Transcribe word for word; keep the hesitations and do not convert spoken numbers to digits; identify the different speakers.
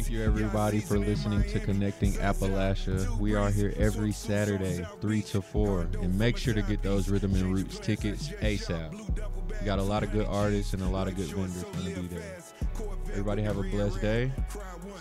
Speaker 1: Thank you, everybody, for listening to Connecting Appalachia. We are here every Saturday, three to four. And make sure to get those Rhythm and Roots tickets ASAP. We got a lot of good artists and a lot of good vendors going to be there. Everybody have a blessed day.